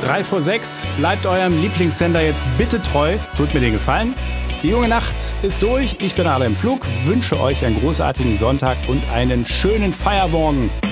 6:03. Bleibt eurem Lieblingssender jetzt bitte treu. Tut mir den Gefallen. Die junge Nacht ist durch. Ich bin Adam Flug. Wünsche euch einen großartigen Sonntag und einen schönen Feiermorgen.